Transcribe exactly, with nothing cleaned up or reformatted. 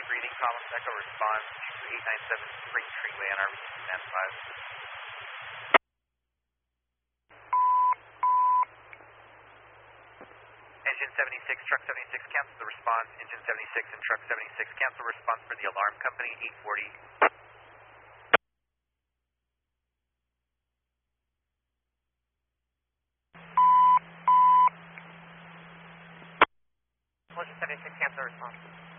breathing problems. Echo response to eight nine seven Freight Treeway on R V stand five. Engine seventy-six, truck seventy-six, cancel the response. Engine seventy-six and truck seventy-six, cancel response for the alarm company, eight forty. Engine seventy-six, cancel response.